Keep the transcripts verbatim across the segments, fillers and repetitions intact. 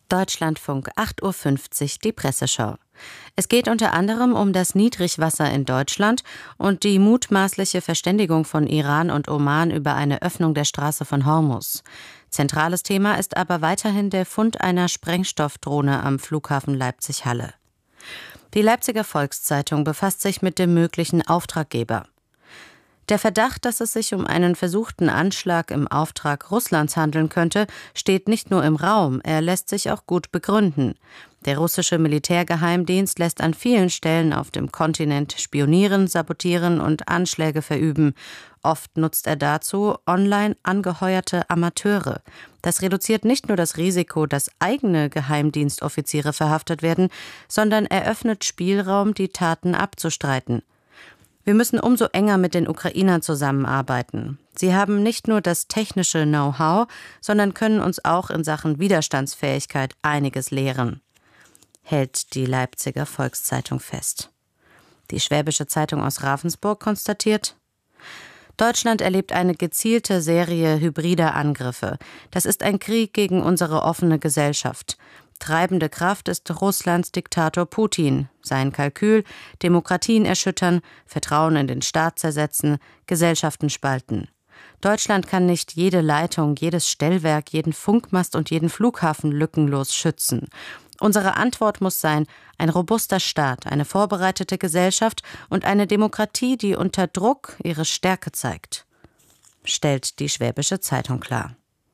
Deutschlandfunk, acht Uhr fünfzig, die Presseschau. Es geht unter anderem um das Niedrigwasser in Deutschland und die mutmaßliche Verständigung von Iran und Oman über eine Öffnung der Straße von Hormuz. Zentrales Thema ist aber weiterhin der Fund einer Sprengstoffdrohne am Flughafen Leipzig-Halle. Die Leipziger Volkszeitung befasst sich mit dem möglichen Auftraggeber. Der Verdacht, dass es sich um einen versuchten Anschlag im Auftrag Russlands handeln könnte, steht nicht nur im Raum, er lässt sich auch gut begründen. Der russische Militärgeheimdienst lässt an vielen Stellen auf dem Kontinent spionieren, sabotieren und Anschläge verüben. Oft nutzt er dazu online angeheuerte Amateure. Das reduziert nicht nur das Risiko, dass eigene Geheimdienstoffiziere verhaftet werden, sondern eröffnet Spielraum, die Taten abzustreiten. Wir müssen umso enger mit den Ukrainern zusammenarbeiten. Sie haben nicht nur das technische Know-how, sondern können uns auch in Sachen Widerstandsfähigkeit einiges lehren, hält die Leipziger Volkszeitung fest. Die Schwäbische Zeitung aus Ravensburg konstatiert: Deutschland erlebt eine gezielte Serie hybrider Angriffe. Das ist ein Krieg gegen unsere offene Gesellschaft. Treibende Kraft ist Russlands Diktator Putin. Sein Kalkül: Demokratien erschüttern, Vertrauen in den Staat zersetzen, Gesellschaften spalten. Deutschland kann nicht jede Leitung, jedes Stellwerk, jeden Funkmast und jeden Flughafen lückenlos schützen. Unsere Antwort muss sein, ein robuster Staat, eine vorbereitete Gesellschaft und eine Demokratie, die unter Druck ihre Stärke zeigt, stellt die Schwäbische Zeitung klar.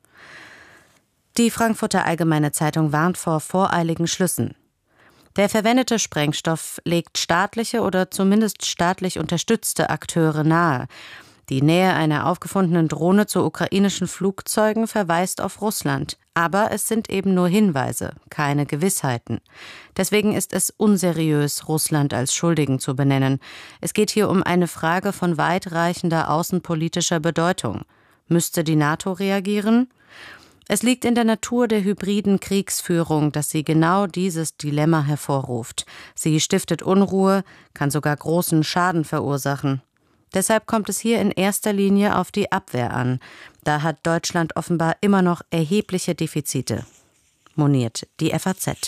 Die Frankfurter Allgemeine Zeitung warnt vor voreiligen Schlüssen. Der verwendete Sprengstoff legt staatliche oder zumindest staatlich unterstützte Akteure nahe. Die Nähe einer aufgefundenen Drohne zu ukrainischen Flugzeugen verweist auf Russland. Aber es sind eben nur Hinweise, keine Gewissheiten. Deswegen ist es unseriös, Russland als Schuldigen zu benennen. Es geht hier um eine Frage von weitreichender außenpolitischer Bedeutung. Müsste die NATO reagieren? Es liegt in der Natur der hybriden Kriegsführung, dass sie genau dieses Dilemma hervorruft. Sie stiftet Unruhe, kann sogar großen Schaden verursachen. Deshalb kommt es hier in erster Linie auf die Abwehr an. Da hat Deutschland offenbar immer noch erhebliche Defizite, moniert die F A Z.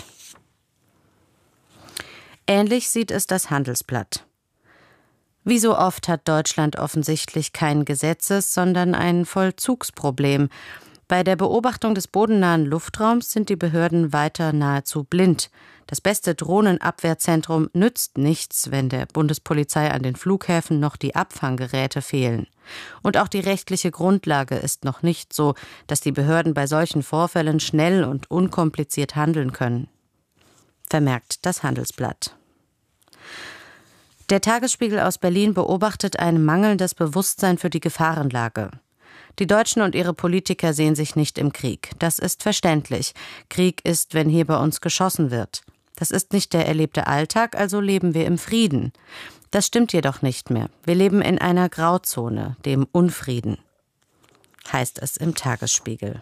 Ähnlich sieht es das Handelsblatt. Wie so oft hat Deutschland offensichtlich kein Gesetzes-, sondern ein Vollzugsproblem. Bei der Beobachtung des bodennahen Luftraums sind die Behörden weiter nahezu blind. Das beste Drohnenabwehrzentrum nützt nichts, wenn der Bundespolizei an den Flughäfen noch die Abfanggeräte fehlen. Und auch die rechtliche Grundlage ist noch nicht so, dass die Behörden bei solchen Vorfällen schnell und unkompliziert handeln können, vermerkt das Handelsblatt. Der Tagesspiegel aus Berlin beobachtet ein mangelndes Bewusstsein für die Gefahrenlage. Die Deutschen und ihre Politiker sehen sich nicht im Krieg. Das ist verständlich. Krieg ist, wenn hier bei uns geschossen wird. Das ist nicht der erlebte Alltag, also leben wir im Frieden. Das stimmt jedoch nicht mehr. Wir leben in einer Grauzone, dem Unfrieden, heißt es im Tagesspiegel.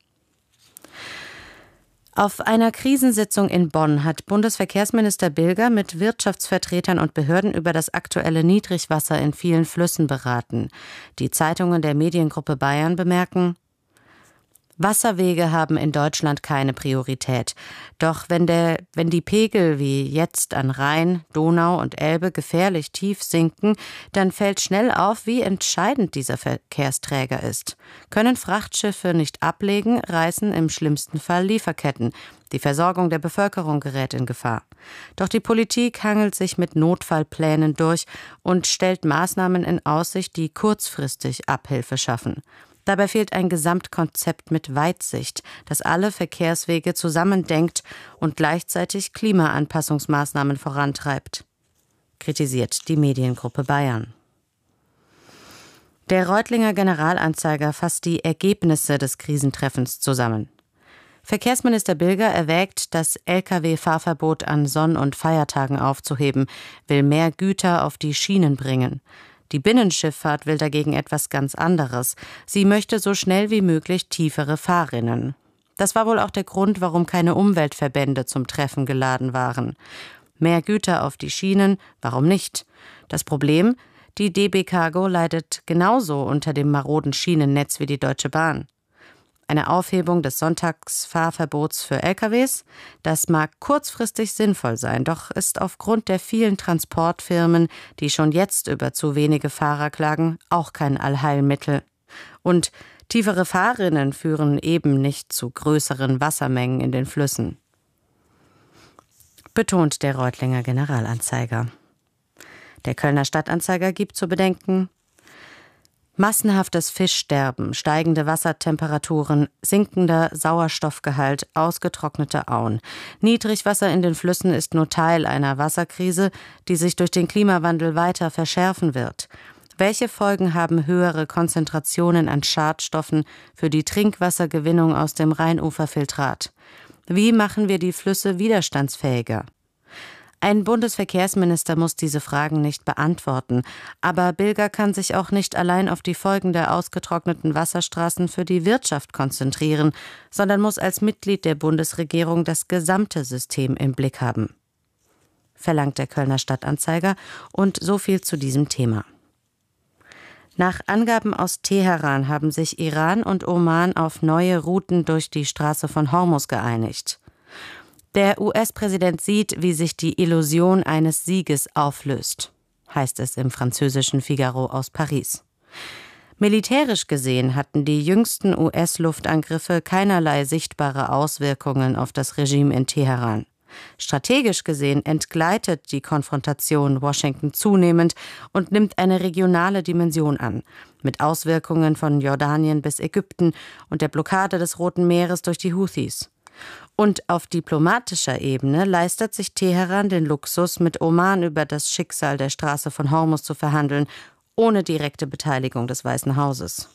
Auf einer Krisensitzung in Bonn hat Bundesverkehrsminister Bilger mit Wirtschaftsvertretern und Behörden über das aktuelle Niedrigwasser in vielen Flüssen beraten. Die Zeitungen der Mediengruppe Bayern bemerken: Wasserwege haben in Deutschland keine Priorität. Doch wenn, der, wenn die Pegel wie jetzt an Rhein, Donau und Elbe gefährlich tief sinken, dann fällt schnell auf, wie entscheidend dieser Verkehrsträger ist. Können Frachtschiffe nicht ablegen, reißen im schlimmsten Fall Lieferketten. Die Versorgung der Bevölkerung gerät in Gefahr. Doch die Politik hangelt sich mit Notfallplänen durch und stellt Maßnahmen in Aussicht, die kurzfristig Abhilfe schaffen. Dabei fehlt ein Gesamtkonzept mit Weitsicht, das alle Verkehrswege zusammendenkt und gleichzeitig Klimaanpassungsmaßnahmen vorantreibt, kritisiert die Mediengruppe Bayern. Der Reutlinger Generalanzeiger fasst die Ergebnisse des Krisentreffens zusammen. Verkehrsminister Bilger erwägt, das L K W-Fahrverbot an Sonn- und Feiertagen aufzuheben, will mehr Güter auf die Schienen bringen. Die Binnenschifffahrt will dagegen etwas ganz anderes. Sie möchte so schnell wie möglich tiefere Fahrrinnen. Das war wohl auch der Grund, warum keine Umweltverbände zum Treffen geladen waren. Mehr Güter auf die Schienen, warum nicht? Das Problem: Die D B Cargo leidet genauso unter dem maroden Schienennetz wie die Deutsche Bahn. Eine Aufhebung des Sonntagsfahrverbots für L K Ws, das mag kurzfristig sinnvoll sein, doch ist aufgrund der vielen Transportfirmen, die schon jetzt über zu wenige Fahrer klagen, auch kein Allheilmittel. Und tiefere Fahrrinnen führen eben nicht zu größeren Wassermengen in den Flüssen, betont der Reutlinger Generalanzeiger. Der Kölner Stadtanzeiger gibt zu bedenken: massenhaftes Fischsterben, steigende Wassertemperaturen, sinkender Sauerstoffgehalt, ausgetrocknete Auen. Niedrigwasser in den Flüssen ist nur Teil einer Wasserkrise, die sich durch den Klimawandel weiter verschärfen wird. Welche Folgen haben höhere Konzentrationen an Schadstoffen für die Trinkwassergewinnung aus dem Rheinuferfiltrat? Wie machen wir die Flüsse widerstandsfähiger? Ein Bundesverkehrsminister muss diese Fragen nicht beantworten, aber Bilger kann sich auch nicht allein auf die Folgen der ausgetrockneten Wasserstraßen für die Wirtschaft konzentrieren, sondern muss als Mitglied der Bundesregierung das gesamte System im Blick haben, verlangt der Kölner Stadtanzeiger, und so viel zu diesem Thema. Nach Angaben aus Teheran haben sich Iran und Oman auf neue Routen durch die Straße von Hormuz geeinigt. Der U S-Präsident sieht, wie sich die Illusion eines Sieges auflöst, heißt es im französischen Figaro aus Paris. Militärisch gesehen hatten die jüngsten U S-Luftangriffe keinerlei sichtbare Auswirkungen auf das Regime in Teheran. Strategisch gesehen entgleitet die Konfrontation Washington zunehmend und nimmt eine regionale Dimension an, mit Auswirkungen von Jordanien bis Ägypten und der Blockade des Roten Meeres durch die Houthis. Und auf diplomatischer Ebene leistet sich Teheran den Luxus, mit Oman über das Schicksal der Straße von Hormuz zu verhandeln, ohne direkte Beteiligung des Weißen Hauses.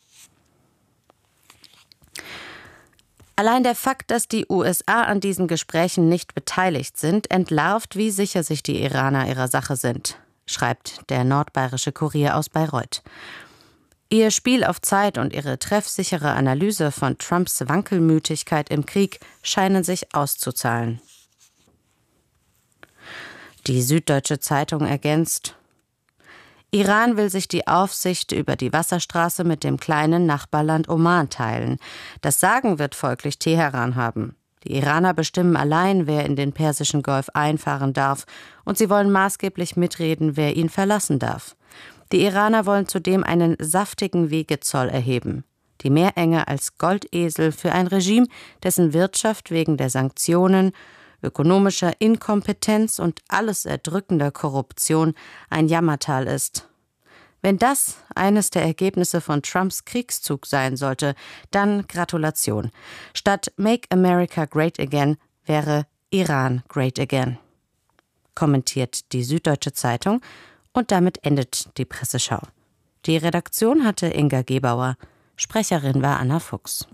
Allein der Fakt, dass die U S A an diesen Gesprächen nicht beteiligt sind, entlarvt, wie sicher sich die Iraner ihrer Sache sind, schreibt der Nordbayerische Kurier aus Bayreuth. Ihr Spiel auf Zeit und ihre treffsichere Analyse von Trumps Wankelmütigkeit im Krieg scheinen sich auszuzahlen. Die Süddeutsche Zeitung ergänzt: Iran will sich die Aufsicht über die Wasserstraße mit dem kleinen Nachbarland Oman teilen. Das Sagen wird folglich Teheran haben. Die Iraner bestimmen allein, wer in den Persischen Golf einfahren darf, und sie wollen maßgeblich mitreden, wer ihn verlassen darf. Die Iraner wollen zudem einen saftigen Wegezoll erheben. Die Meerenge als Goldesel für ein Regime, dessen Wirtschaft wegen der Sanktionen, ökonomischer Inkompetenz und alles erdrückender Korruption ein Jammertal ist. Wenn das eines der Ergebnisse von Trumps Kriegszug sein sollte, dann Gratulation. Statt Make America Great Again wäre Iran Great Again, kommentiert die Süddeutsche Zeitung, und damit endet die Presseschau. Die Redaktion hatte Inga Gebauer, Sprecherin war Anna Fuchs.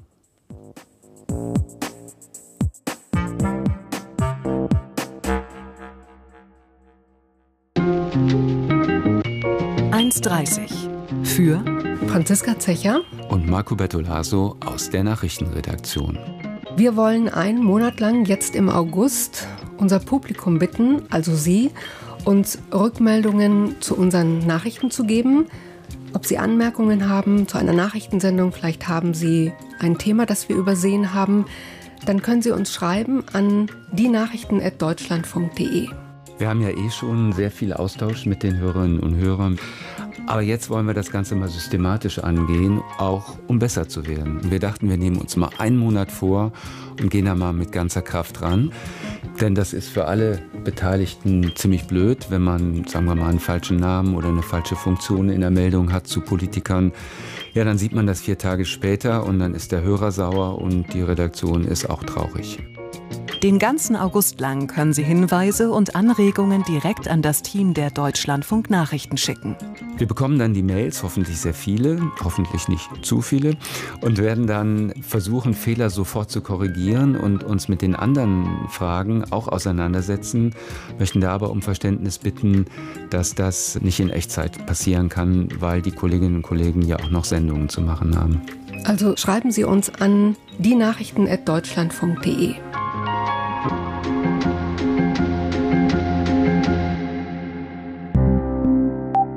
eins dreißig für Franziska Zecher und Marco Bertolaso aus der Nachrichtenredaktion. Wir wollen einen Monat lang jetzt im August unser Publikum bitten, also Sie, uns Rückmeldungen zu unseren Nachrichten zu geben. Ob Sie Anmerkungen haben zu einer Nachrichtensendung, vielleicht haben Sie ein Thema, das wir übersehen haben, dann können Sie uns schreiben an dienachrichten at deutschlandfunk punkt de. Wir haben ja eh schon sehr viel Austausch mit den Hörerinnen und Hörern. Aber jetzt wollen wir das Ganze mal systematisch angehen, auch um besser zu werden. Und wir dachten, wir nehmen uns mal einen Monat vor und gehen da mal mit ganzer Kraft ran. Denn das ist für alle Beteiligten ziemlich blöd, wenn man, sagen wir mal, einen falschen Namen oder eine falsche Funktion in der Meldung hat zu Politikern. Ja, dann sieht man das vier Tage später und dann ist der Hörer sauer und die Redaktion ist auch traurig. Den ganzen August lang können Sie Hinweise und Anregungen direkt an das Team der Deutschlandfunk Nachrichten schicken. Wir bekommen dann die Mails, hoffentlich sehr viele, hoffentlich nicht zu viele, und werden dann versuchen, Fehler sofort zu korrigieren und uns mit den anderen Fragen auch auseinandersetzen, möchten da aber um Verständnis bitten, dass das nicht in Echtzeit passieren kann, weil die Kolleginnen und Kollegen ja auch noch Sendungen zu machen haben. Also schreiben Sie uns an dienachrichten at deutschlandfunk punkt de.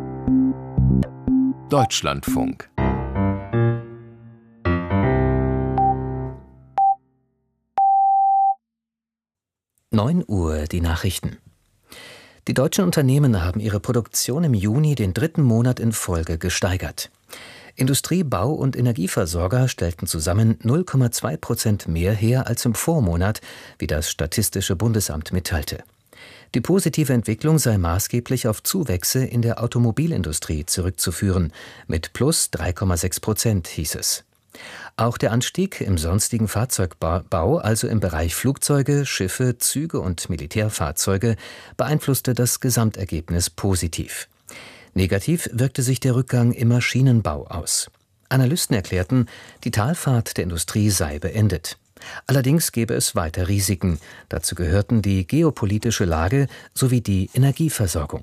Deutschlandfunk. neun Uhr, die Nachrichten. Die deutschen Unternehmen haben ihre Produktion im Juni den dritten Monat in Folge gesteigert. Industrie-, Bau- und Energieversorger stellten zusammen null Komma zwei Prozent mehr her als im Vormonat, wie das Statistische Bundesamt mitteilte. Die positive Entwicklung sei maßgeblich auf Zuwächse in der Automobilindustrie zurückzuführen. Mit plus drei Komma sechs Prozent hieß es. Auch der Anstieg im sonstigen Fahrzeugbau, also im Bereich Flugzeuge, Schiffe, Züge und Militärfahrzeuge, beeinflusste das Gesamtergebnis positiv. Negativ wirkte sich der Rückgang im Maschinenbau aus. Analysten erklärten, die Talfahrt der Industrie sei beendet. Allerdings gäbe es weiter Risiken. Dazu gehörten die geopolitische Lage sowie die Energieversorgung.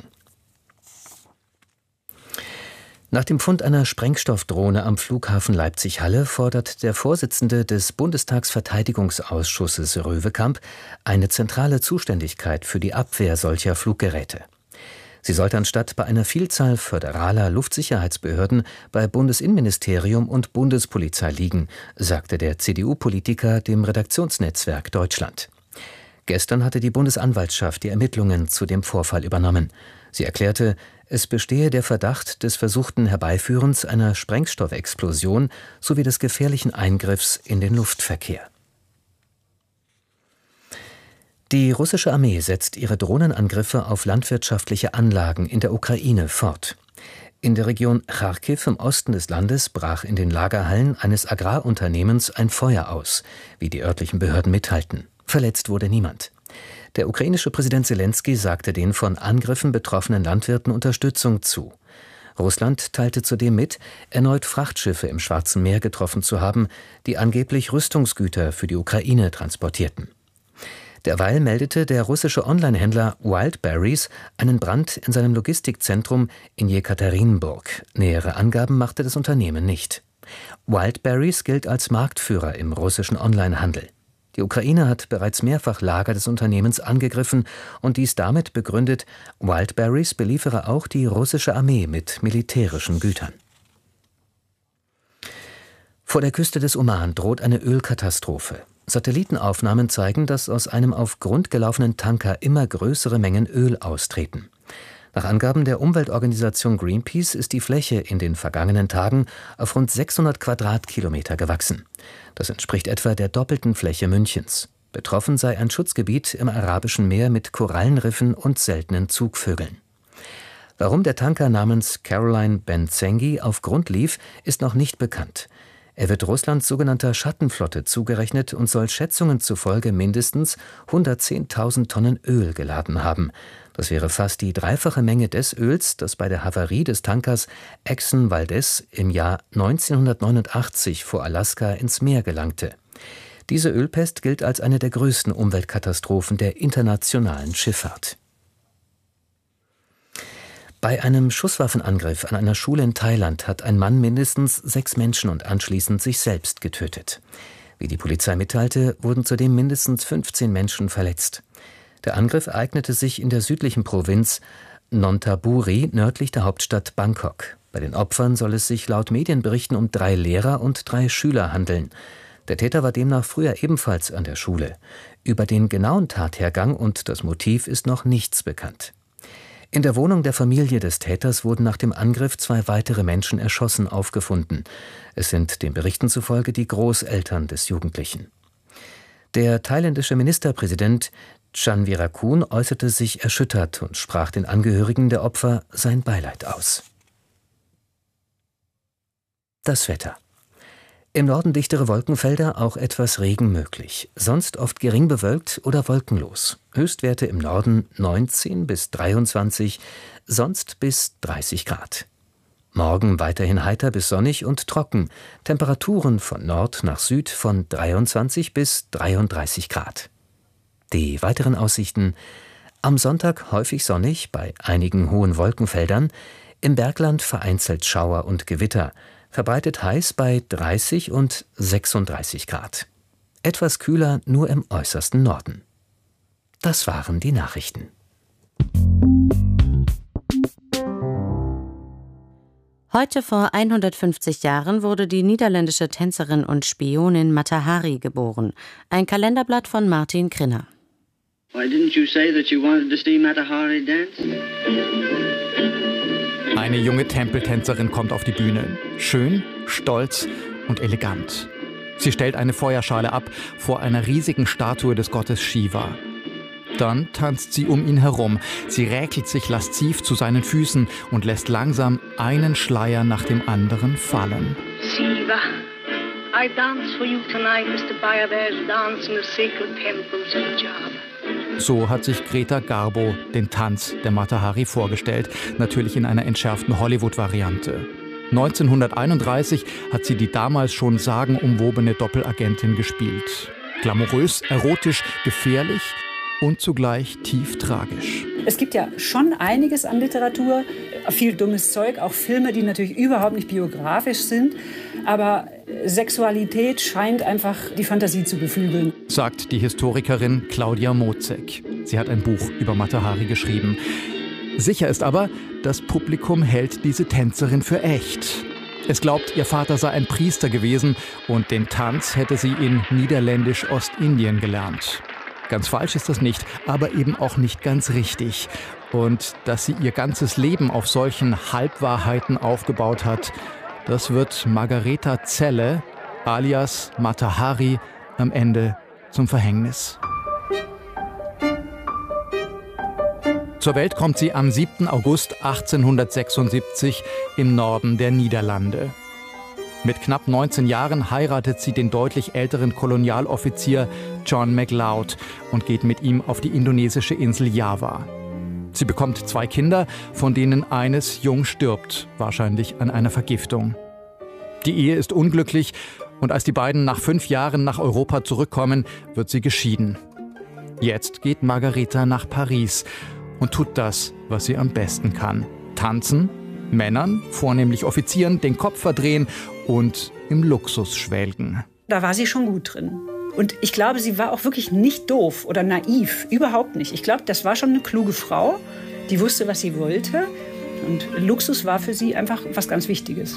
Nach dem Fund einer Sprengstoffdrohne am Flughafen Leipzig-Halle fordert der Vorsitzende des Bundestagsverteidigungsausschusses Röwekamp eine zentrale Zuständigkeit für die Abwehr solcher Fluggeräte. Sie sollte anstatt bei einer Vielzahl föderaler Luftsicherheitsbehörden bei Bundesinnenministerium und Bundespolizei liegen, sagte der C D U-Politiker dem Redaktionsnetzwerk Deutschland. Gestern hatte die Bundesanwaltschaft die Ermittlungen zu dem Vorfall übernommen. Sie erklärte, es bestehe der Verdacht des versuchten Herbeiführens einer Sprengstoffexplosion sowie des gefährlichen Eingriffs in den Luftverkehr. Die russische Armee setzt ihre Drohnenangriffe auf landwirtschaftliche Anlagen in der Ukraine fort. In der Region Charkiw im Osten des Landes brach in den Lagerhallen eines Agrarunternehmens ein Feuer aus, wie die örtlichen Behörden mitteilten. Verletzt wurde niemand. Der ukrainische Präsident Selenskyj sagte den von Angriffen betroffenen Landwirten Unterstützung zu. Russland teilte zudem mit, erneut Frachtschiffe im Schwarzen Meer getroffen zu haben, die angeblich Rüstungsgüter für die Ukraine transportierten. Derweil meldete der russische Onlinehändler Wildberries einen Brand in seinem Logistikzentrum in Jekaterinburg. Nähere Angaben machte das Unternehmen nicht. Wildberries gilt als Marktführer im russischen Onlinehandel. Die Ukraine hat bereits mehrfach Lager des Unternehmens angegriffen und dies damit begründet, Wildberries beliefere auch die russische Armee mit militärischen Gütern. Vor der Küste des Oman droht eine Ölkatastrophe. Satellitenaufnahmen zeigen, dass aus einem auf Grund gelaufenen Tanker immer größere Mengen Öl austreten. Nach Angaben der Umweltorganisation Greenpeace ist die Fläche in den vergangenen Tagen auf rund sechshundert Quadratkilometer gewachsen. Das entspricht etwa der doppelten Fläche Münchens. Betroffen sei ein Schutzgebiet im Arabischen Meer mit Korallenriffen und seltenen Zugvögeln. Warum der Tanker namens Caroline Benzengi auf Grund lief, ist noch nicht bekannt. Er wird Russlands sogenannter Schattenflotte zugerechnet und soll Schätzungen zufolge mindestens hundertzehntausend Tonnen Öl geladen haben. Das wäre fast die dreifache Menge des Öls, das bei der Havarie des Tankers Exxon Valdez im Jahr neunzehnhundertneunundachtzig vor Alaska ins Meer gelangte. Diese Ölpest gilt als eine der größten Umweltkatastrophen der internationalen Schifffahrt. Bei einem Schusswaffenangriff an einer Schule in Thailand hat ein Mann mindestens sechs Menschen und anschließend sich selbst getötet. Wie die Polizei mitteilte, wurden zudem mindestens fünfzehn Menschen verletzt. Der Angriff ereignete sich in der südlichen Provinz Nonthaburi, nördlich der Hauptstadt Bangkok. Bei den Opfern soll es sich laut Medienberichten um drei Lehrer und drei Schüler handeln. Der Täter war demnach früher ebenfalls an der Schule. Über den genauen Tathergang und das Motiv ist noch nichts bekannt. In der Wohnung der Familie des Täters wurden nach dem Angriff zwei weitere Menschen erschossen aufgefunden. Es sind den Berichten zufolge die Großeltern des Jugendlichen. Der thailändische Ministerpräsident Chan Virakun äußerte sich erschüttert und sprach den Angehörigen der Opfer sein Beileid aus. Das Wetter. Im Norden dichtere Wolkenfelder, auch etwas Regen möglich. Sonst oft gering bewölkt oder wolkenlos. Höchstwerte im Norden neunzehn bis dreiundzwanzig, sonst bis dreißig Grad. Morgen weiterhin heiter bis sonnig und trocken. Temperaturen von Nord nach Süd von dreiundzwanzig bis dreiunddreißig Grad. Die weiteren Aussichten: am Sonntag häufig sonnig bei einigen hohen Wolkenfeldern, im Bergland vereinzelt Schauer und Gewitter. Verbreitet heiß bei dreißig und sechsunddreißig Grad. Etwas kühler nur im äußersten Norden. Das waren die Nachrichten. Heute vor hundertfünfzig Jahren wurde die niederländische Tänzerin und Spionin Mata Hari geboren. Ein Kalenderblatt von Martin Krinner. Why didn't you say that you wanted to see Mata Hari dance? Eine junge Tempeltänzerin kommt auf die Bühne. Schön, stolz und elegant. Sie stellt eine Feuerschale ab vor einer riesigen Statue des Gottes Shiva. Dann tanzt sie um ihn herum. Sie räkelt sich lasziv zu seinen Füßen und lässt langsam einen Schleier nach dem anderen fallen. Shiva, I dance for you tonight, Mister Bayabash dance in the sacred temples of Java. So hat sich Greta Garbo den Tanz der Mata Hari vorgestellt, natürlich in einer entschärften Hollywood-Variante. neunzehnhunderteinunddreißig hat sie die damals schon sagenumwobene Doppelagentin gespielt. Glamourös, erotisch, gefährlich und zugleich tief tragisch. Es gibt ja schon einiges an Literatur, viel dummes Zeug, auch Filme, die natürlich überhaupt nicht biografisch sind. Aber Sexualität scheint einfach die Fantasie zu beflügeln, sagt die Historikerin Claudia Mozek. Sie hat ein Buch über Mata Hari geschrieben. Sicher ist aber, das Publikum hält diese Tänzerin für echt. Es glaubt, ihr Vater sei ein Priester gewesen und den Tanz hätte sie in Niederländisch-Ostindien gelernt. Ganz falsch ist das nicht, aber eben auch nicht ganz richtig. Und dass sie ihr ganzes Leben auf solchen Halbwahrheiten aufgebaut hat, das wird Margareta Zelle, alias Mata Hari, am Ende zum Verhängnis. Zur Welt kommt sie am siebten August achtzehnhundertsechsundsiebzig im Norden der Niederlande. Mit knapp neunzehn Jahren heiratet sie den deutlich älteren Kolonialoffizier John MacLeod und geht mit ihm auf die indonesische Insel Java. Sie bekommt zwei Kinder, von denen eines jung stirbt, wahrscheinlich an einer Vergiftung. Die Ehe ist unglücklich und als die beiden nach fünf Jahren nach Europa zurückkommen, wird sie geschieden. Jetzt geht Margareta nach Paris und tut das, was sie am besten kann: tanzen, Männern, vornehmlich Offizieren, den Kopf verdrehen und im Luxus schwelgen. Da war sie schon gut drin. Und ich glaube, sie war auch wirklich nicht doof oder naiv, überhaupt nicht. Ich glaube, das war schon eine kluge Frau, die wusste, was sie wollte. Und Luxus war für sie einfach was ganz Wichtiges.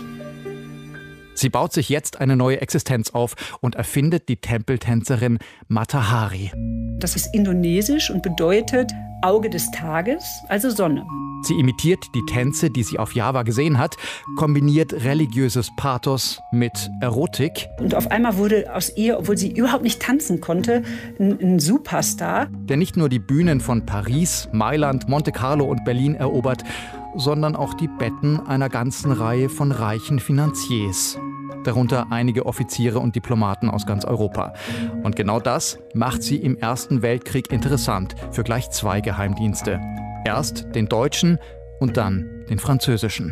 Sie baut sich jetzt eine neue Existenz auf und erfindet die Tempeltänzerin Mata Hari. Das ist indonesisch und bedeutet Auge des Tages, also Sonne. Sie imitiert die Tänze, die sie auf Java gesehen hat, kombiniert religiöses Pathos mit Erotik. Und auf einmal wurde aus ihr, obwohl sie überhaupt nicht tanzen konnte, ein, ein Superstar. Der nicht nur die Bühnen von Paris, Mailand, Monte Carlo und Berlin erobert, sondern auch die Betten einer ganzen Reihe von reichen Finanziers. Darunter einige Offiziere und Diplomaten aus ganz Europa. Und genau das macht sie im Ersten Weltkrieg interessant für gleich zwei Geheimdienste. Erst den deutschen und dann den französischen.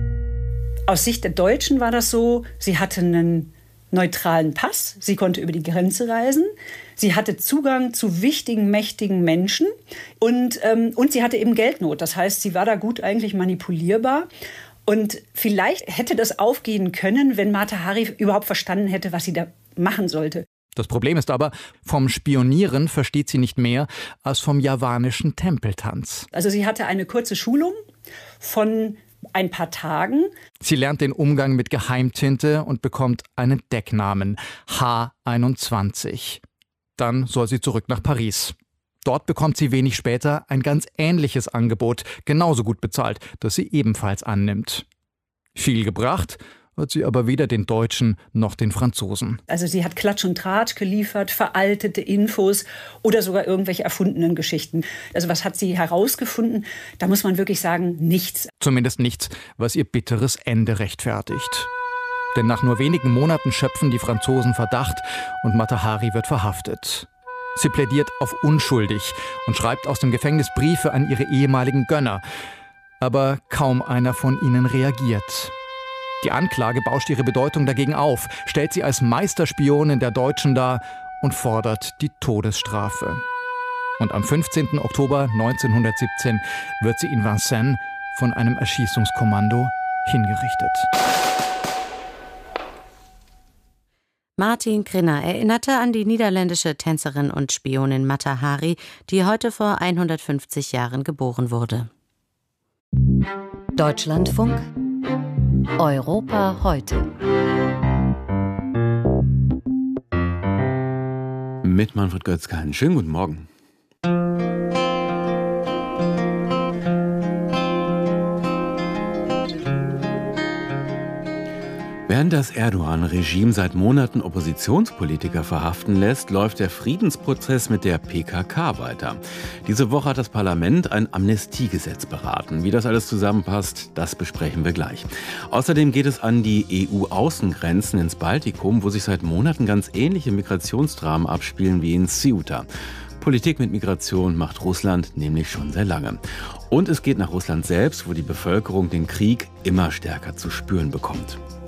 Aus Sicht der Deutschen war das so, sie hatte einen neutralen Pass, sie konnte über die Grenze reisen, sie hatte Zugang zu wichtigen, mächtigen Menschen und, ähm, und sie hatte eben Geldnot. Das heißt, sie war da gut eigentlich manipulierbar. Und vielleicht hätte das aufgehen können, wenn Mata Hari überhaupt verstanden hätte, was sie da machen sollte. Das Problem ist aber, vom Spionieren versteht sie nicht mehr als vom javanischen Tempeltanz. Also sie hatte eine kurze Schulung von ein paar Tagen. Sie lernt den Umgang mit Geheimtinte und bekommt einen Decknamen, H einundzwanzig. Dann soll sie zurück nach Paris. Dort bekommt sie wenig später ein ganz ähnliches Angebot, genauso gut bezahlt, das sie ebenfalls annimmt. Viel gebracht hat sie aber weder den Deutschen noch den Franzosen. Also sie hat Klatsch und Tratsch geliefert, veraltete Infos oder sogar irgendwelche erfundenen Geschichten. Also was hat sie herausgefunden? Da muss man wirklich sagen, nichts. Zumindest nichts, was ihr bitteres Ende rechtfertigt. Denn nach nur wenigen Monaten schöpfen die Franzosen Verdacht und Mata Hari wird verhaftet. Sie plädiert auf unschuldig und schreibt aus dem Gefängnis Briefe an ihre ehemaligen Gönner. Aber kaum einer von ihnen reagiert. Die Anklage bauscht ihre Bedeutung dagegen auf, stellt sie als Meisterspionin der Deutschen dar und fordert die Todesstrafe. Und am fünfzehnten Oktober neunzehnhundertsiebzehn wird sie in Vincennes von einem Erschießungskommando hingerichtet. Martin Grinner erinnerte an die niederländische Tänzerin und Spionin Mata Hari, die heute vor hundertfünfzig Jahren geboren wurde. Deutschlandfunk Europa heute. Mit Manfred Götzke. Schönen guten Morgen. Während das Erdogan-Regime seit Monaten Oppositionspolitiker verhaften lässt, läuft der Friedensprozess mit der P K K weiter. Diese Woche hat das Parlament ein Amnestiegesetz beraten. Wie das alles zusammenpasst, das besprechen wir gleich. Außerdem geht es an die E U-Außengrenzen ins Baltikum, wo sich seit Monaten ganz ähnliche Migrationsdramen abspielen wie in Ceuta. Politik mit Migration macht Russland nämlich schon sehr lange. Und es geht nach Russland selbst, wo die Bevölkerung den Krieg immer stärker zu spüren bekommt.